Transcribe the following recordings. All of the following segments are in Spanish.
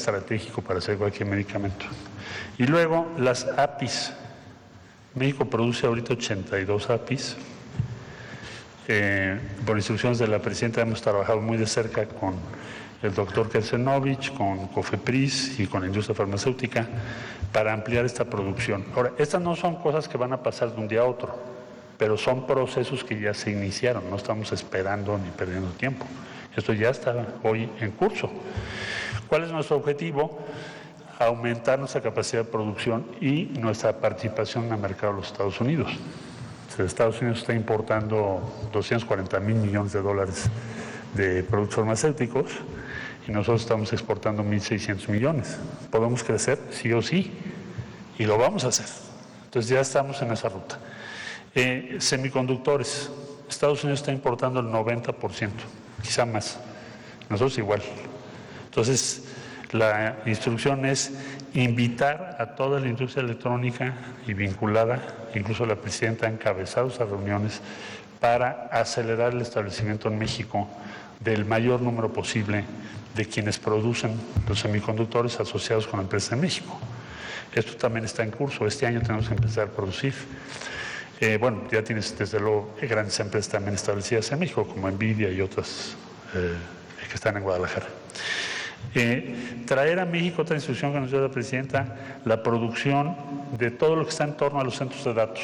estratégico para hacer cualquier medicamento. Y luego las APIs. México produce ahorita 82 APIs. Por instrucciones de la presidenta hemos trabajado muy de cerca con el doctor Kersenovich, con COFEPRIS y con la industria farmacéutica para ampliar esta producción. Ahora, estas no son cosas que van a pasar de un día a otro, pero son procesos que ya se iniciaron, no estamos esperando ni perdiendo tiempo. Esto ya está hoy en curso. ¿Cuál es nuestro objetivo? Aumentar nuestra capacidad de producción y nuestra participación en el mercado de los Estados Unidos. Estados Unidos está importando $240 mil millones de productos farmacéuticos y nosotros estamos exportando 1.600 millones. ¿Podemos crecer? Sí o sí, y lo vamos a hacer. Entonces ya estamos en esa ruta. Semiconductores. Estados Unidos está importando el 90%, quizá más. Nosotros igual. Entonces, la instrucción es invitar a toda la industria electrónica y vinculada, incluso la presidenta ha encabezado esas reuniones para acelerar el establecimiento en México del mayor número posible de quienes producen los semiconductores asociados con la empresa en México. Esto también está en curso. Este año tenemos que empezar a producir. Bueno, ya tienes desde luego grandes empresas también establecidas en México, como Nvidia y otras que están en Guadalajara. Traer a México, otra instrucción que nos dio la presidenta, la producción de todo lo que está en torno a los centros de datos,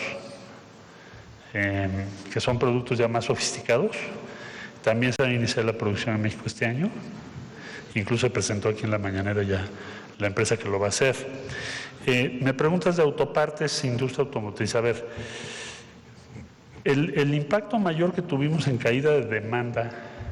que son productos ya más sofisticados. También se va a iniciar la producción en México este año. Incluso se presentó aquí en la mañanera ya la empresa que lo va a hacer. Me preguntas de autopartes, industria automotriz. A ver, el impacto mayor que tuvimos en caída de demanda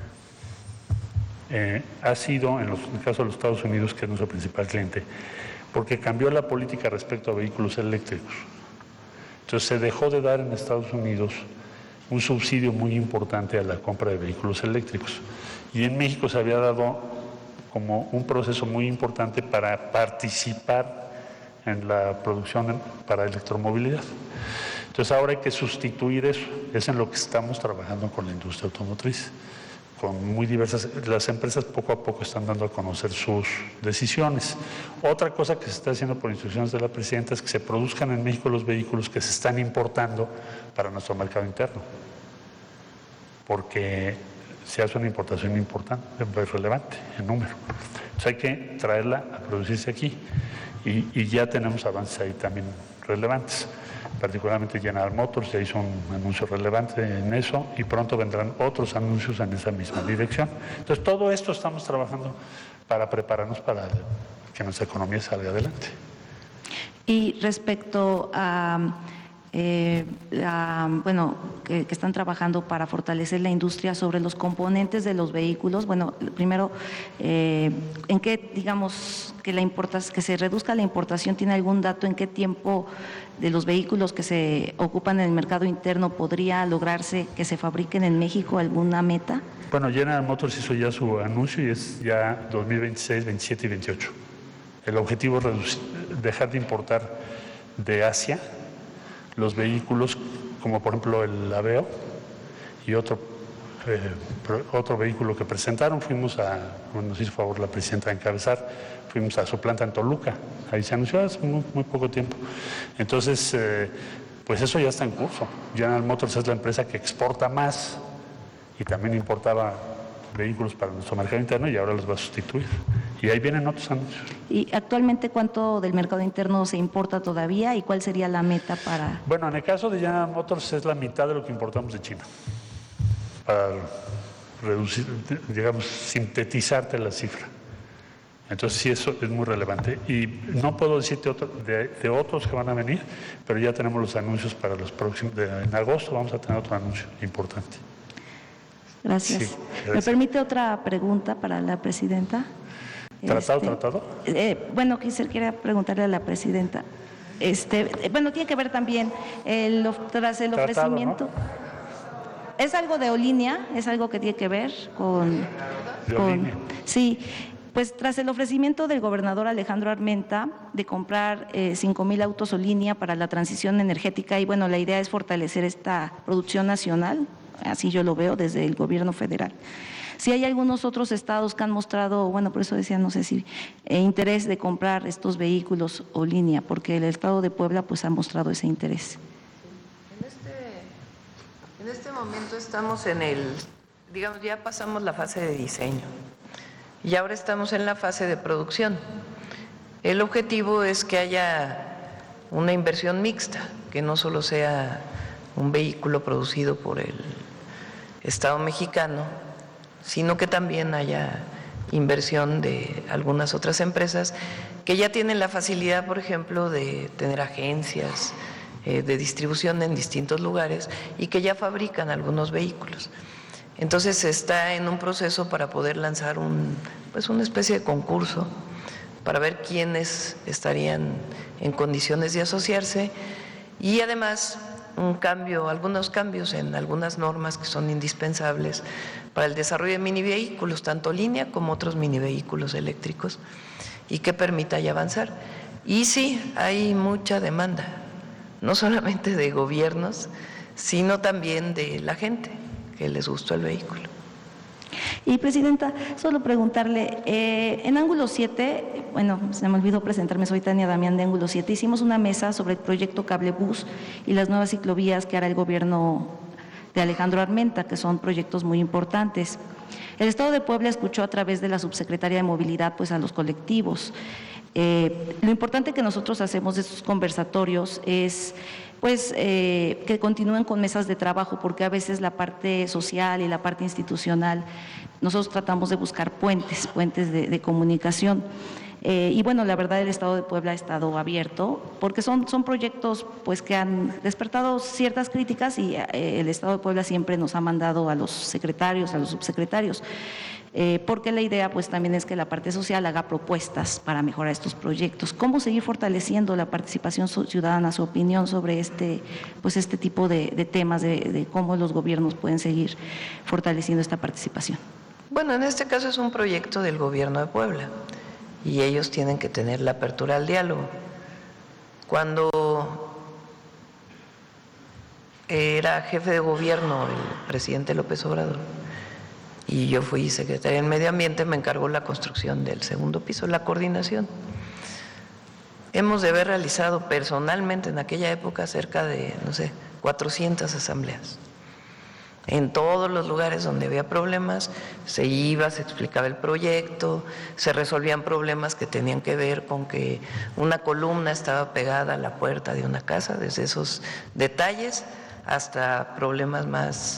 ha sido, en el caso de los Estados Unidos, que es nuestro principal cliente, porque cambió la política respecto a vehículos eléctricos. Entonces se dejó de dar en Estados Unidos un subsidio muy importante a la compra de vehículos eléctricos. Y en México se había dado como un proceso muy importante para participar en la producción para electromovilidad. Entonces ahora hay que sustituir eso. Es en lo que estamos trabajando con la industria automotriz. Con muy diversas, las empresas poco a poco están dando a conocer sus decisiones. Otra cosa que se está haciendo por instrucciones de la presidenta es que se produzcan en México los vehículos que se están importando para nuestro mercado interno, porque se hace una importación importante, relevante en número. Entonces hay que traerla a producirse aquí y ya tenemos avances ahí también relevantes. Particularmente General Motors ya hizo un anuncio relevante en eso y pronto vendrán otros anuncios en esa misma dirección. Entonces todo esto estamos trabajando para prepararnos para que nuestra economía salga adelante. Y respecto a que están trabajando para fortalecer la industria sobre los componentes de los vehículos. Bueno, primero, ¿en qué, digamos, que se reduzca la importación? ¿Tiene algún dato en qué tiempo de los vehículos que se ocupan en el mercado interno podría lograrse que se fabriquen en México? ¿Alguna meta? Bueno, General Motors hizo ya su anuncio y es ya 2026, 27 y 28. El objetivo es dejar de importar de Asia los vehículos, como por ejemplo el Aveo y otro vehículo que presentaron. Nos hizo favor la presidenta de encabezar, fuimos a su planta en Toluca, ahí se anunció hace muy poco tiempo. Entonces, pues eso ya está en curso. General Motors es la empresa que exporta más y también importaba vehículos para nuestro mercado interno y ahora los va a sustituir. Y ahí vienen otros anuncios. ¿Y actualmente cuánto del mercado interno se importa todavía y cuál sería la meta para...? Bueno, en el caso de General Motors es la mitad de lo que importamos de China. Para reducir, digamos, sintetizarte la cifra. Entonces sí, eso es muy relevante. Y no puedo decirte de otros que van a venir, pero ya tenemos los anuncios para los próximos. En agosto vamos a tener otro anuncio importante. Gracias. Sí, gracias. ¿Me permite otra pregunta para la presidenta? ¿Tratado? Bueno, quisiera preguntarle a la presidenta. Bueno, tiene que ver también tras el ofrecimiento. ¿No? Es algo de Aerolínea, es algo que tiene que ver con sí. Pues tras el ofrecimiento del gobernador Alejandro Armenta de comprar 5,000 autos Aerolínea para la transición energética y bueno, la idea es fortalecer esta producción nacional así yo lo veo desde el gobierno federal. Si hay algunos otros estados que han mostrado, bueno, por eso decía, no sé si interés de comprar estos vehículos o línea, porque el estado de Puebla pues ha mostrado ese interés. En este momento estamos digamos, ya pasamos la fase de diseño y ahora estamos en la fase de producción. El objetivo es que haya una inversión mixta, que no solo sea un vehículo producido por el Estado mexicano, sino que también haya inversión de algunas otras empresas que ya tienen la facilidad, por ejemplo, de tener agencias de distribución en distintos lugares y que ya fabrican algunos vehículos. Entonces se está en un proceso para poder lanzar una especie de concurso para ver quiénes estarían en condiciones de asociarse y además algunos cambios en algunas normas que son indispensables para el desarrollo de minivehículos, tanto línea como otros minivehículos eléctricos, y que permita ya avanzar. Y sí, hay mucha demanda, no solamente de gobiernos, sino también de la gente que les gustó el vehículo. Y Presidenta, solo preguntarle, en Ángulo 7, bueno, se me olvidó presentarme, soy Tania Damián de Ángulo 7, hicimos una mesa sobre el proyecto Cablebús y las nuevas ciclovías que hará el gobierno de Alejandro Armenta, que son proyectos muy importantes. El Estado de Puebla escuchó a través de la subsecretaria de Movilidad pues a los colectivos. Lo importante que nosotros hacemos de estos conversatorios es pues que continúen con mesas de trabajo, porque a veces la parte social y la parte institucional, nosotros tratamos de buscar puentes de comunicación. Y bueno, la verdad el Estado de Puebla ha estado abierto, porque son proyectos pues que han despertado ciertas críticas y el Estado de Puebla siempre nos ha mandado a los secretarios, a los subsecretarios, porque la idea pues también es que la parte social haga propuestas para mejorar estos proyectos. ¿Cómo seguir fortaleciendo la participación ciudadana, su opinión sobre este tipo de temas, de cómo los gobiernos pueden seguir fortaleciendo esta participación? Bueno, en este caso es un proyecto del gobierno de Puebla y ellos tienen que tener la apertura al diálogo. Cuando era jefe de gobierno el presidente López Obrador y yo fui secretaria del Medio Ambiente, me encargó la construcción del segundo piso, la coordinación. Hemos de haber realizado personalmente en aquella época cerca de, 400 asambleas. En todos los lugares donde había problemas, se iba, se explicaba el proyecto, se resolvían problemas que tenían que ver con que una columna estaba pegada a la puerta de una casa, desde esos detalles hasta problemas más,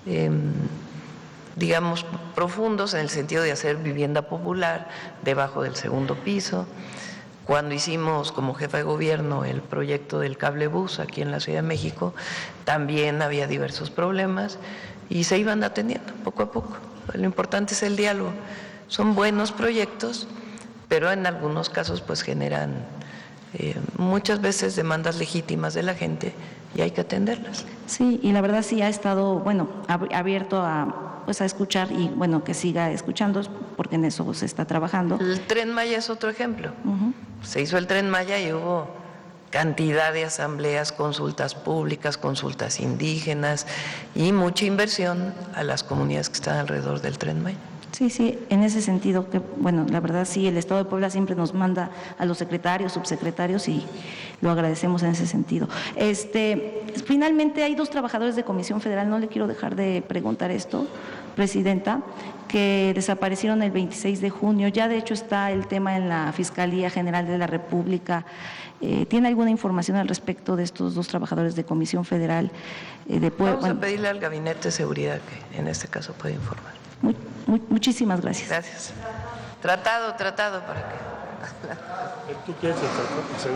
digamos, profundos en el sentido de hacer vivienda popular debajo del segundo piso. Cuando hicimos como jefa de gobierno el proyecto del Cablebús aquí en la Ciudad de México, también había diversos problemas y se iban atendiendo poco a poco. Lo importante es el diálogo. Son buenos proyectos, pero en algunos casos pues generan muchas veces demandas legítimas de la gente y hay que atenderlas. Sí, y la verdad sí ha estado, abierto a escuchar y que siga escuchando, porque en eso se está trabajando. El Tren Maya es otro ejemplo. Se hizo el Tren Maya y hubo cantidad de asambleas, consultas públicas, consultas indígenas y mucha inversión a las comunidades que están alrededor del Tren Maya. Sí, en ese sentido, la verdad sí, el Estado de Puebla siempre nos manda a los secretarios, subsecretarios y lo agradecemos en ese sentido. Finalmente hay 2 trabajadores de Comisión Federal, no le quiero dejar de preguntar esto, Presidenta, que desaparecieron el 26 de junio, ya de hecho está el tema en la Fiscalía General de la República. ¿Tiene alguna información al respecto de estos 2 trabajadores de Comisión Federal de Puebla? Vamos a pedirle al Gabinete de Seguridad que en este caso puede informar. Muchísimas gracias. Gracias. Tratado para que… ¿Tú quieres el tratado?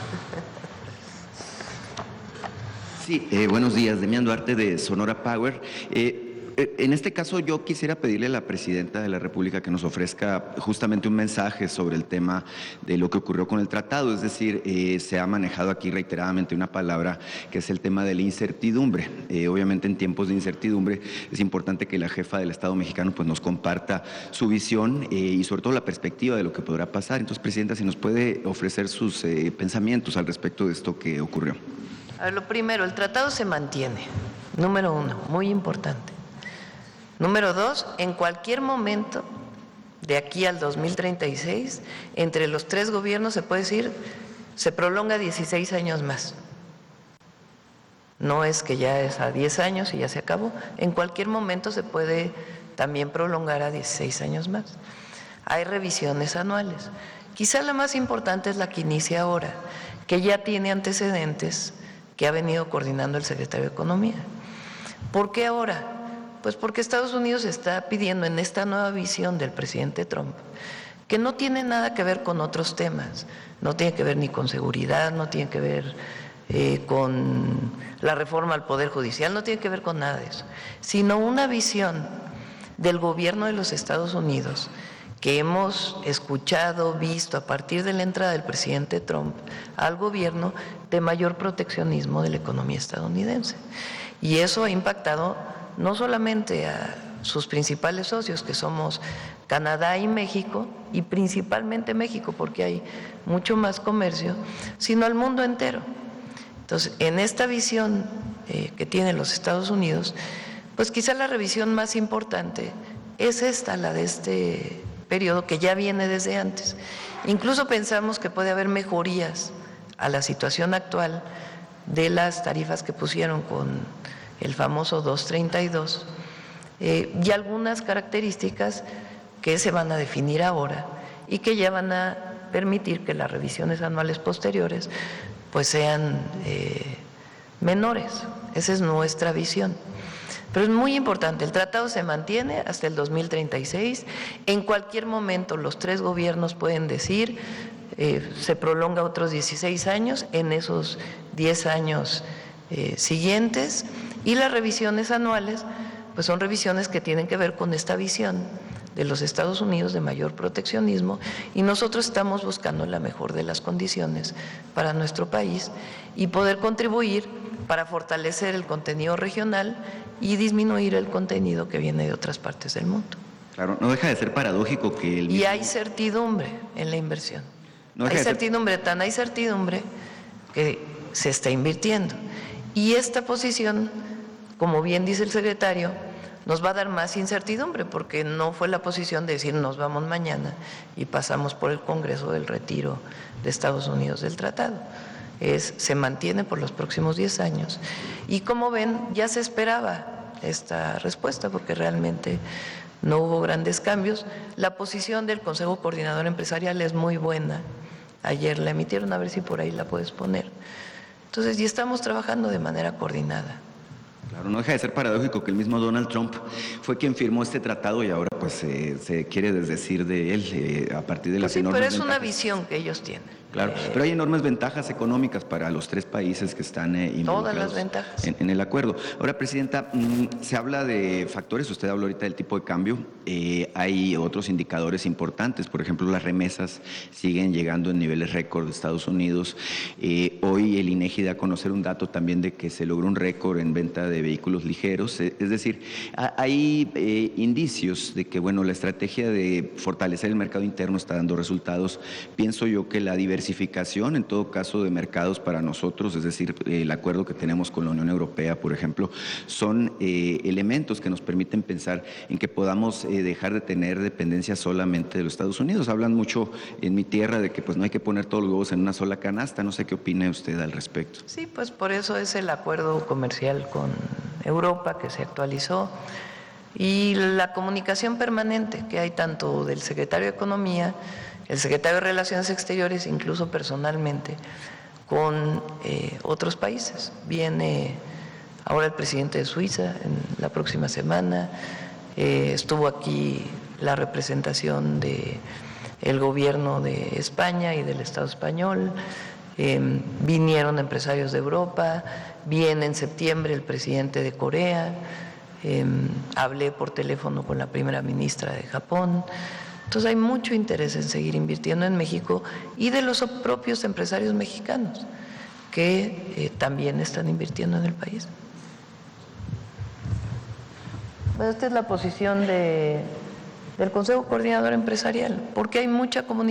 Sí, buenos días, Demián Duarte de Sonora Power. En este caso yo quisiera pedirle a la Presidenta de la República que nos ofrezca justamente un mensaje sobre el tema de lo que ocurrió con el tratado, es decir, se ha manejado aquí reiteradamente una palabra que es el tema de la incertidumbre. Obviamente en tiempos de incertidumbre es importante que la jefa del Estado mexicano pues nos comparta su visión y sobre todo la perspectiva de lo que podrá pasar. Entonces, Presidenta, si nos puede ofrecer sus pensamientos al respecto de esto que ocurrió. A ver, lo primero, el tratado se mantiene, número uno, muy importante. Número dos, en cualquier momento de aquí al 2036, entre los tres gobiernos se puede decir, se prolonga 16 años más. No es que ya es a 10 años y ya se acabó, en cualquier momento se puede también prolongar a 16 años más. Hay revisiones anuales. Quizá la más importante es la que inicia ahora, que ya tiene antecedentes que ha venido coordinando el secretario de Economía. ¿Por qué ahora? Pues porque Estados Unidos está pidiendo en esta nueva visión del presidente Trump, que no tiene nada que ver con otros temas, no tiene que ver ni con seguridad, no tiene que ver con la reforma al Poder Judicial, no tiene que ver con nada de eso, sino una visión del gobierno de los Estados Unidos que hemos escuchado, visto a partir de la entrada del presidente Trump al gobierno de mayor proteccionismo de la economía estadounidense. Y eso ha impactado no solamente a sus principales socios, que somos Canadá y México, y principalmente México, porque hay mucho más comercio, sino al mundo entero. Entonces, en esta visión que tienen los Estados Unidos, pues quizá la revisión más importante es esta, la de este periodo que ya viene desde antes. Incluso pensamos que puede haber mejorías a la situación actual de las tarifas que pusieron con el famoso 232 y algunas características que se van a definir ahora y que ya van a permitir que las revisiones anuales posteriores pues sean menores. Esa es nuestra visión. Pero es muy importante, el tratado se mantiene hasta el 2036, en cualquier momento los tres gobiernos pueden decir, se prolonga otros 16 años, en esos 10 años siguientes, y las revisiones anuales, pues son revisiones que tienen que ver con esta visión de los Estados Unidos de mayor proteccionismo, y nosotros estamos buscando la mejor de las condiciones para nuestro país y poder contribuir para fortalecer el contenido regional y disminuir el contenido que viene de otras partes del mundo. Claro, no deja de ser paradójico que el mismo... Y hay certidumbre en la inversión. Hay certidumbre, tan hay certidumbre que se está invirtiendo. Y esta posición, como bien dice el secretario, nos va a dar más incertidumbre, porque no fue la posición de decir nos vamos mañana y pasamos por el Congreso del retiro de Estados Unidos del tratado. Se mantiene por los próximos 10 años. Y como ven, ya se esperaba esta respuesta, porque realmente no hubo grandes cambios. La posición del Consejo Coordinador Empresarial es muy buena. Ayer la emitieron, a ver si por ahí la puedes poner. Entonces, ya estamos trabajando de manera coordinada. Claro, no deja de ser paradójico que el mismo Donald Trump fue quien firmó este tratado y ahora pues se quiere desdecir de él a partir de las enormes pero es ventajas. una visión que ellos tienen. Claro, pero hay enormes ventajas económicas para los tres países que están involucrados todas las ventajas en el acuerdo. Ahora, Presidenta, se habla de factores, usted habló ahorita del tipo de cambio, hay otros indicadores importantes, por ejemplo, las remesas siguen llegando en niveles récord de Estados Unidos. Hoy el INEGI da a conocer un dato también de que se logró un récord en venta de vehículos ligeros, es decir, hay indicios de que, bueno, la estrategia de fortalecer el mercado interno está dando resultados. Pienso yo que la diversificación, en todo caso, de mercados para nosotros, es decir, el acuerdo que tenemos con la Unión Europea, por ejemplo, son elementos que nos permiten pensar en que podamos dejar de tener dependencia solamente de los Estados Unidos. Hablan mucho en mi tierra de que pues no hay que poner todos los huevos en una sola canasta. No sé qué opina usted al respecto. Sí, pues por eso es el acuerdo comercial con Europa que se actualizó, y la comunicación permanente que hay tanto del secretario de Economía, el secretario de Relaciones Exteriores, incluso personalmente, con otros países. Viene ahora el presidente de Suiza en la próxima semana, estuvo aquí la representación del gobierno de España y del Estado español, vinieron empresarios de Europa, viene en septiembre el presidente de Corea, hablé por teléfono con la primera ministra de Japón. Entonces hay mucho interés en seguir invirtiendo en México y de los propios empresarios mexicanos que también están invirtiendo en el país. Bueno, esta es la posición del Consejo Coordinador Empresarial, porque hay mucha comunicación.